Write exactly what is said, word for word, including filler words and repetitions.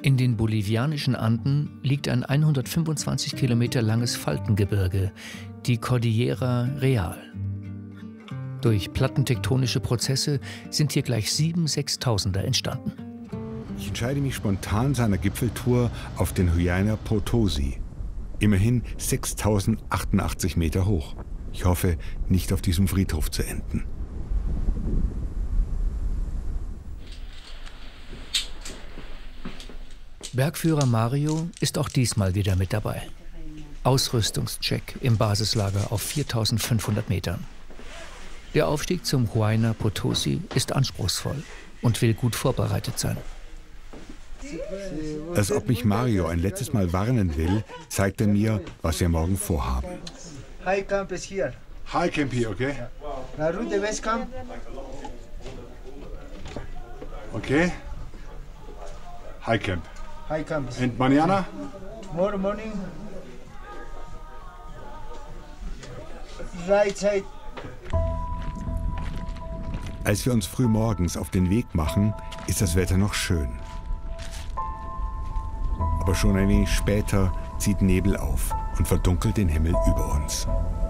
In den bolivianischen Anden liegt ein hundertfünfundzwanzig Kilometer langes Faltengebirge, die Cordillera Real. Durch plattentektonische Prozesse sind hier gleich sieben Sechstausender entstanden. Ich entscheide mich spontan zu einer Gipfeltour auf den Huayna Potosi. Immerhin sechstausendachtundachtzig Meter hoch. Ich hoffe, nicht auf diesem Friedhof zu enden. Bergführer Mario ist auch diesmal wieder mit dabei. Ausrüstungscheck im Basislager auf viertausendfünfhundert Metern. Der Aufstieg zum Huayna Potosi ist anspruchsvoll und will gut vorbereitet sein. Als ob mich Mario ein letztes Mal warnen will, zeigt er mir, was wir morgen vorhaben. High Camp is here. High Camp here, okay? La route West Camp. Okay. High Camp. High Camp. And mañana? Tomorrow morning. Right side. Als wir uns früh morgens auf den Weg machen, ist das Wetter noch schön. Aber schon ein wenig später zieht Nebel auf und verdunkelt den Himmel über uns.